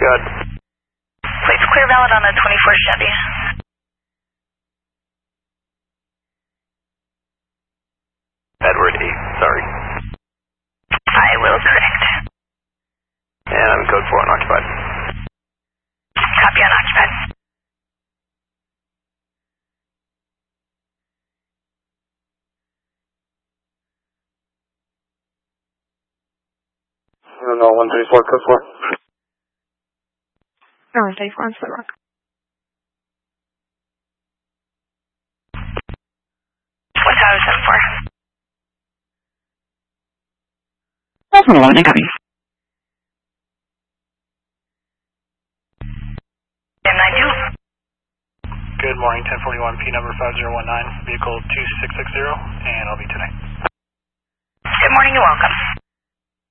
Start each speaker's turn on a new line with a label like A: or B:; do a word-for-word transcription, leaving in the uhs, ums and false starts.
A: good.
B: Please clear valid on a twenty-four Chevy.
A: Edward E, sorry.
B: I will correct.
A: And I'm code four unoccupied.
B: Copy unoccupied.
A: No, one thirty-four, code four.
C: No, one thirty-four on Split Rock.
B: What tower seven four?
C: That's one eleven, copy.
B: ten nine two.
D: Good morning, ten forty-one, P number five zero one nine, vehicle two six six zero, and I'll be tonight.
B: Good morning, you're welcome.